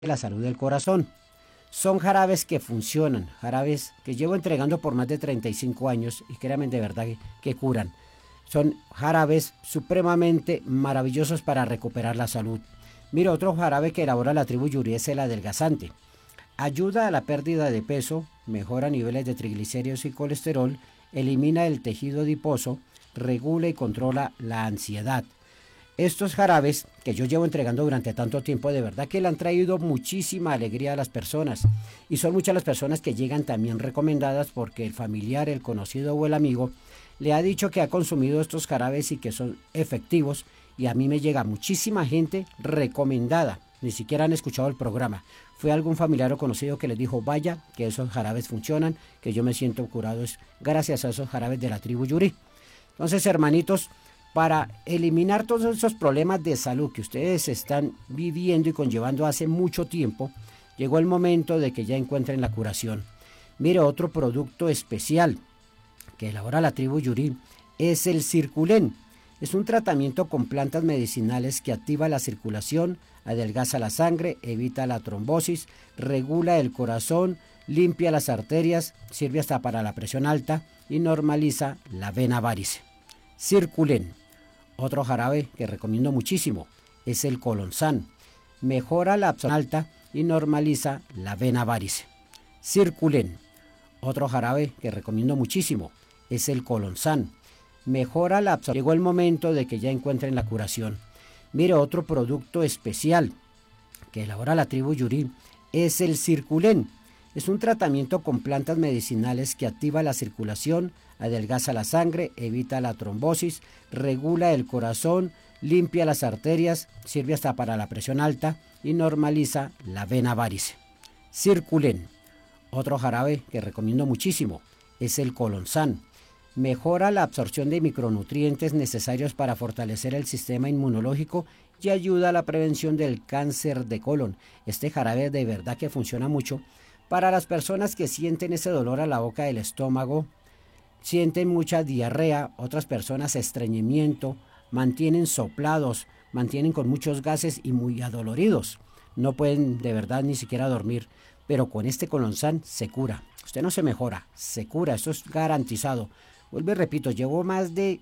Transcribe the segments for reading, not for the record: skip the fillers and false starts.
la salud del corazón. Son jarabes que funcionan, jarabes que llevo entregando por más de 35 años y créanme de verdad que curan. Son jarabes supremamente maravillosos para recuperar la salud. Mira, otro jarabe que elabora la tribu Yuri es el adelgazante. Ayuda a la pérdida de peso, mejora niveles de triglicéridos y colesterol, elimina el tejido adiposo, regula y controla la ansiedad. Estos jarabes que yo llevo entregando durante tanto tiempo, de verdad que le han traído muchísima alegría a las personas. Y son muchas las personas que llegan también recomendadas porque el familiar, el conocido o el amigo le ha dicho que ha consumido estos jarabes y que son efectivos. Y a mí me llega muchísima gente recomendada. Ni siquiera han escuchado el programa. Fue algún familiar o conocido que les dijo, vaya, que esos jarabes funcionan, que yo me siento curado es gracias a esos jarabes de la tribu Yuri. Entonces, hermanitos, para eliminar todos esos problemas de salud que ustedes están viviendo y conllevando hace mucho tiempo, llegó el momento de que ya encuentren la curación. Mire, otro producto especial que elabora la tribu Yuri es el Circulen. Es un tratamiento con plantas medicinales que activa la circulación, adelgaza la sangre, evita la trombosis, regula el corazón, limpia las arterias, sirve hasta para la presión alta y normaliza la vena varice. Circulen. Otro jarabe que recomiendo muchísimo es el Colonsan. Mejora la absorción alta y normaliza la vena varice. Circulen. Otro jarabe que recomiendo muchísimo es el Colonsan. Mejora la absorción. Llegó el momento de que ya encuentren la curación. Mire, otro producto especial que elabora la tribu Yuri es el Circulen. Es un tratamiento con plantas medicinales que activa la circulación, adelgaza la sangre, evita la trombosis, regula el corazón, limpia las arterias, sirve hasta para la presión alta y normaliza la vena varice. Circulen. Otro jarabe que recomiendo muchísimo es el Colonsan. Mejora la absorción de micronutrientes necesarios para fortalecer el sistema inmunológico y ayuda a la prevención del cáncer de colon. Este jarabe de verdad que funciona mucho para las personas que sienten ese dolor a la boca del estómago, sienten mucha diarrea, otras personas estreñimiento, mantienen soplados, mantienen con muchos gases y muy adoloridos. No pueden de verdad ni siquiera dormir, pero con este Colonsan se cura. Usted no se mejora, se cura, esto es garantizado. Vuelvo y repito, llevo más de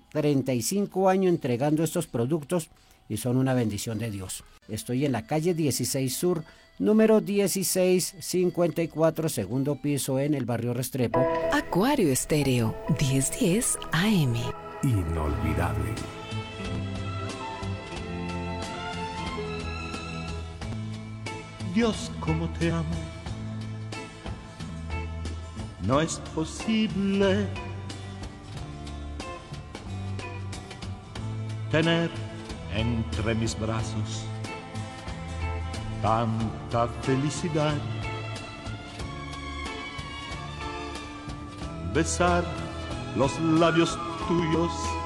35 años entregando estos productos y son una bendición de Dios. Estoy en la calle 16 Sur, número 1654, segundo piso en el barrio Restrepo. Acuario Estéreo, 1010 AM. Inolvidable. Dios, cómo te amo. No es posible tener entre mis brazos tanta felicidad. Besar los labios tuyos